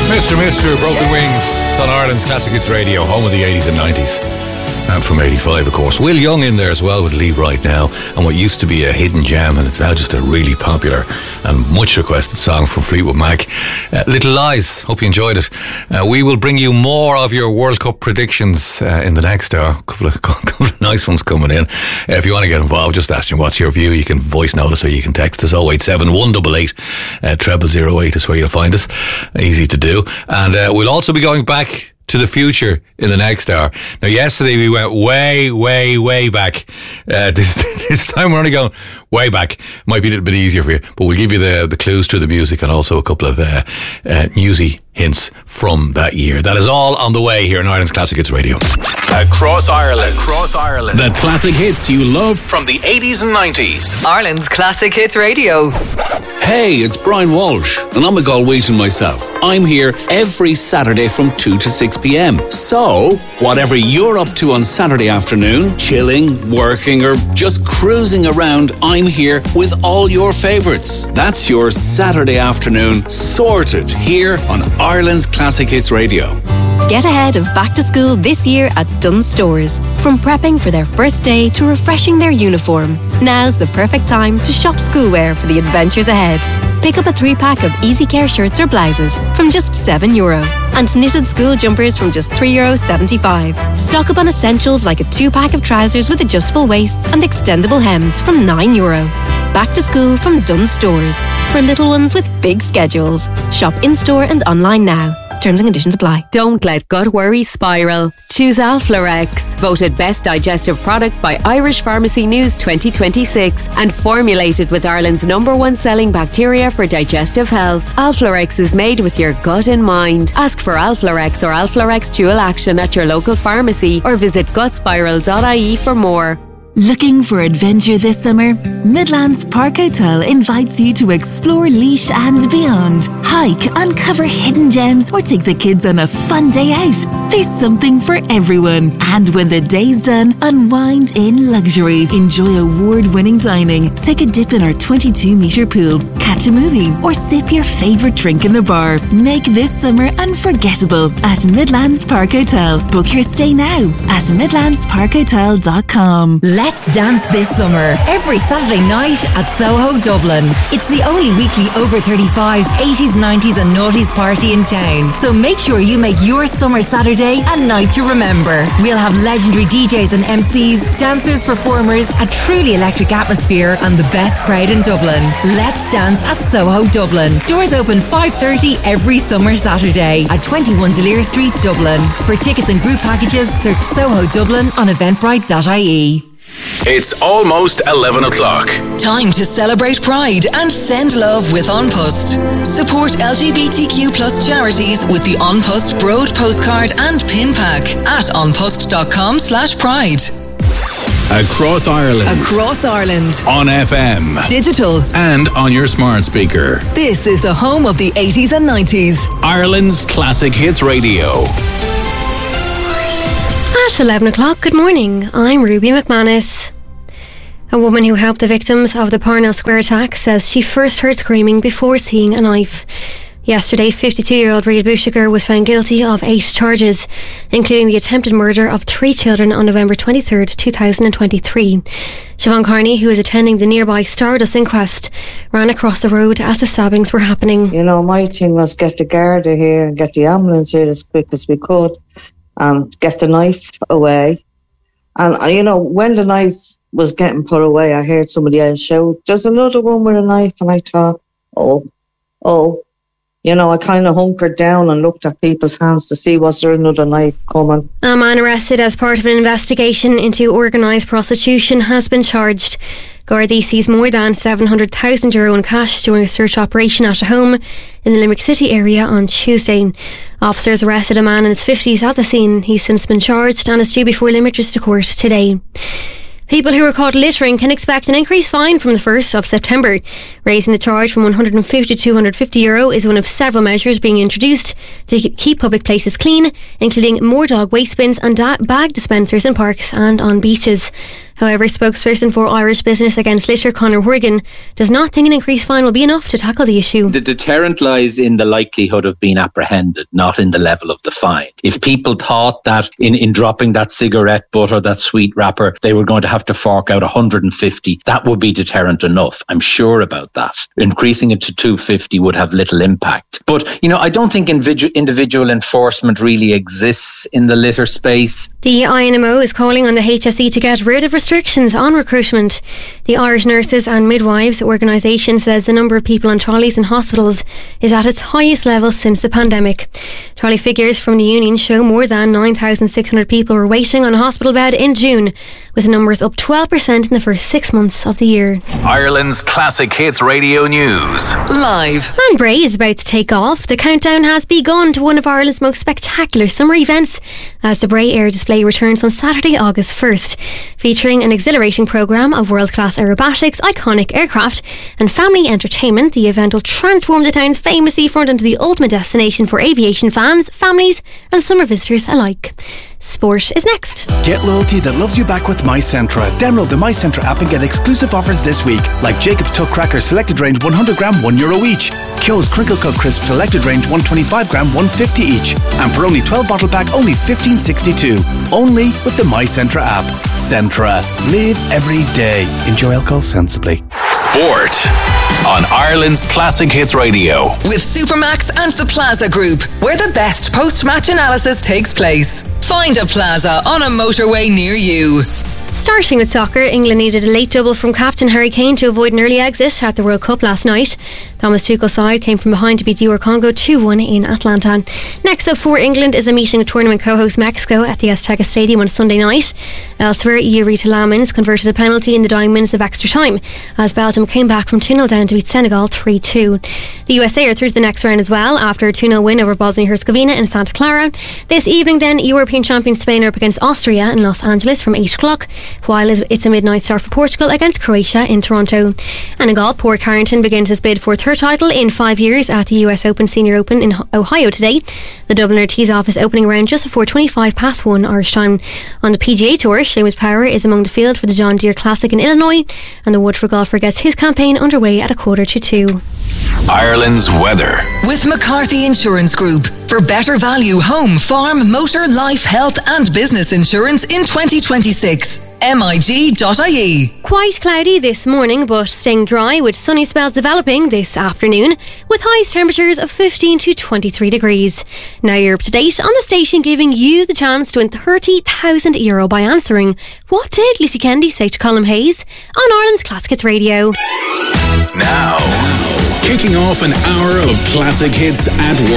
Mr. Broken Wings on Ireland's Classic Hits Radio, home of the 80s and 90s. And from 85, of course. Will Young in there as well with Leave Right Now, and what used to be a hidden gem, and it's now just a really popular and much requested song from Fleetwood Mac. Little Lies, hope you enjoyed it. We will bring you more of your World Cup predictions in the next hour. A couple of nice ones coming in. If you want to get involved, just ask you what's your view. You can voice note us or you can text us 087 188 0008 is where you'll find us. Easy to do. And we'll also be going back to the future in the next hour. Now, yesterday we went way back. This time we're only going way back. Might be a little bit easier for you, but we'll give you the clues to the music and also a couple of newsy hints from that year. That is all on the way here on Ireland's Classic Hits Radio. Across Ireland. The classic hits you love from the 80s and 90s. Ireland's Classic Hits Radio. Hey, it's Brian Walsh, and I'm a Galwegian myself. I'm here every Saturday from 2 to 6 p.m. So, whatever you're up to on Saturday afternoon, chilling, working, or just cruising around, I'm here with all your favourites. That's your Saturday afternoon sorted here on Ireland's Classic Hits Radio. Get ahead of back to school this year at Dunnes Stores. From prepping for their first day to refreshing their uniform, now's the perfect time to shop schoolwear for the adventures ahead. Pick up a 3-pack of Easy Care shirts or blouses from just €7 and knitted school jumpers from just €3.75. Stock up on essentials like a 2-pack of trousers with adjustable waists and extendable hems from €9. Back to school from Dunnes Stores. For little ones with big schedules. Shop in-store and online now. Terms and conditions apply. Don't let gut worry spiral. Choose Alflorex, voted best digestive product by Irish Pharmacy News 2026 and formulated with Ireland's #1 selling bacteria for digestive health. Alflorex is made with your gut in mind. Ask for Alflorex or Alflorex Dual Action at your local pharmacy or visit gutspiral.ie for more. Looking for adventure this summer? Midlands Park Hotel invites you to explore Laois and beyond. Hike, uncover hidden gems, or take the kids on a fun day out. There's something for everyone. And when the day's done, unwind in luxury. Enjoy award-winning dining. Take a dip in our 22-metre pool. Catch a movie or sip your favourite drink in the bar. Make this summer unforgettable at Midlands Park Hotel. Book your stay now at midlandsparkhotel.com. Let's dance this summer, every Saturday night at Soho, Dublin. It's the only weekly over 35s, 80s, 90s and noughties party in town. So make sure you make your summer Saturday a night to remember. We'll have legendary DJs and MCs, dancers, performers, a truly electric atmosphere and the best crowd in Dublin. Let's dance at Soho, Dublin. Doors open 5:30 every summer Saturday at 21 Delir Street, Dublin. For tickets and group packages, search Soho Dublin on eventbrite.ie. It's almost 11 o'clock. Time to celebrate Pride and send love with An Post. Support LGBTQ+ charities with the An Post Broad postcard and pin pack at anpost.com/pride. Across Ireland. Across Ireland. On FM. Digital. And on your smart speaker. This is the home of the 80s and 90s. Ireland's Classic Hits Radio. At 11 o'clock, good morning, I'm Ruby McManus. A woman who helped the victims of the Parnell Square attack says she first heard screaming before seeing a knife. Yesterday, 52-year-old Reid Bushaker was found guilty of 8 charges, including the attempted murder of 3 children on November 23rd, 2023. Siobhan Carney, who was attending the nearby Stardust inquest, ran across the road as the stabbings were happening. You know, my thing was get the Garda here and get the ambulance here as quick as we could. Get the knife away. And, you know, when the knife was getting put away, I heard somebody else shout, "There's another one with a knife." And I thought, oh. You know, I kind of hunkered down and looked at people's hands to see was there another knife coming. A man arrested as part of an investigation into organised prostitution has been charged. Gardaí seized more than €700,000 in cash during a search operation at a home in the Limerick City area on Tuesday. Officers arrested a man in his 50s at the scene. He's since been charged and is due before Limerick District Court today. People who are caught littering can expect an increased fine from the 1st of September. Raising the charge from €150 to €250 is one of several measures being introduced to keep public places clean, including more dog waste bins and bag dispensers in parks and on beaches. However, spokesperson for Irish Business Against Litter, Conor Horgan, does not think an increased fine will be enough to tackle the issue. The deterrent lies in the likelihood of being apprehended, not in the level of the fine. If people thought that in dropping that cigarette butt or that sweet wrapper, they were going to have to fork out 150, that would be deterrent enough. I'm sure about that. Increasing it to 250 would have little impact. But, I don't think individual enforcement really exists in the litter space. The INMO is calling on the HSE to get rid of restrictions on recruitment. The Irish Nurses and Midwives organisation says the number of people on trolleys in hospitals is at its highest level since the pandemic. Trolley figures from the union show more than 9,600 people were waiting on a hospital bed in June, with numbers up 12% in the first 6 months of the year. Ireland's Classic Hits Radio News. Live. And Bray is about to take off. The countdown has begun to one of Ireland's most spectacular summer events as the Bray Air Display returns on Saturday, August 1st. Featuring an exhilarating programme of world-class aerobatics, iconic aircraft and family entertainment, the event will transform the town's famous seafront into the ultimate destination for aviation fans, families and summer visitors alike. Sport is next. Get loyalty that loves you back with MyCentra. Download the MyCentra app and get exclusive offers this week, like Jacob's Tuck Crackers Selected Range 100 gram €1 each, Kyo's Crinkle Cut Crisp Selected Range 125 gram $1.50 each, and Peroni 12 bottle pack only $15.62. Only with the MyCentra app. Centra. Live every day. Enjoy alcohol sensibly. Sport on Ireland's Classic Hits Radio. With Supermax and the Plaza Group, where the best post-match analysis takes place. Find a Plaza on a motorway near you. Starting with soccer, England needed a late double from captain Harry Kane to avoid an early exit at the World Cup last night. Thomas Tuchel's side came from behind to beat DR Congo 2-1 in Atlanta. Next up for England is a meeting with tournament co-host Mexico at the Azteca Stadium on Sunday night. Elsewhere, Yuri Tielemans converted a penalty in the dying minutes of extra time as Belgium came back from 2-0 down to beat Senegal 3-2. The USA are through to the next round as well after a 2-0 win over Bosnia-Herzegovina in Santa Clara. This evening then, European champion Spain are up against Austria in Los Angeles from 8 o'clock, while it's a midnight start for Portugal against Croatia in Toronto. And in golf, Paul Carrington begins his bid for third title in 5 years at the US Open Senior Open in Ohio today. The Dubliner tees off his opening round just before 1 Irish time. On the PGA Tour, Seamus Power is among the field for the John Deere Classic in Illinois, and the Woodford golfer gets his campaign underway at 1:45. Ireland's weather. With McCarthy Insurance Group. For better value home, farm, motor, life, health and business insurance in 2026. MIG.ie. Quite cloudy this morning, but staying dry with sunny spells developing this afternoon, with highest temperatures of 15 to 23 degrees. Now you're up to date on the station, giving you the chance to win €30,000 by answering what did Lucy Kennedy say to Colm Hayes on Ireland's Classic Hits Radio. Now, kicking off an hour of classic hits at work.